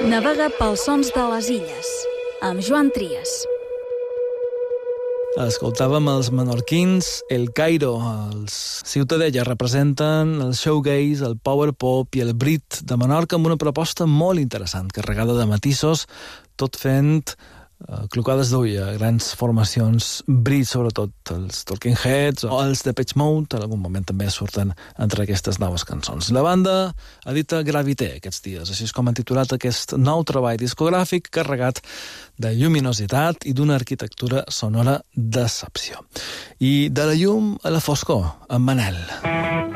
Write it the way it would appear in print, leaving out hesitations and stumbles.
Navega pels sons de les illes, amb Joan Trias. Escoltàvem els menorquins, el Cairo. Els Ciutadella representen el showgaze, el power pop i el Brit de Menorca amb una proposta molt interessant, carregada de matisos, tot fent clocades d'ull a grans formacions Brit, sobretot els Talking Heads o els Depeche Mode, en algun moment també surten entre aquestes noves cançons. La banda edita Gravité aquests dies, així és com han titulat aquest nou treball discogràfic carregat de lluminositat i d'una arquitectura sonora d'excepció. I de la llum a la foscor, amb Manel.